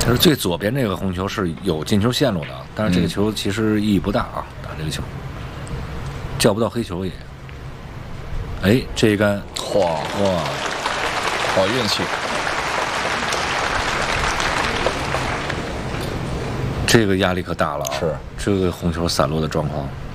就是最左边这个红球是有进球线路的，但是这个球其实意义不大啊，打这个球叫不到黑球也。哎，这一杆， 哇， 哇， 好运气！ 这个压力可大了啊！ 是这个红球散落的状况。